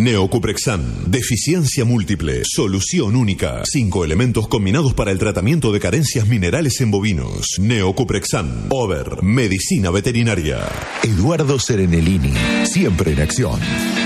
Neocuprexan, deficiencia múltiple, solución única. 5 elementos combinados para el tratamiento de carencias minerales en bovinos. Neocuprexan, Over, medicina veterinaria. Eduardo Serenellini, siempre en acción.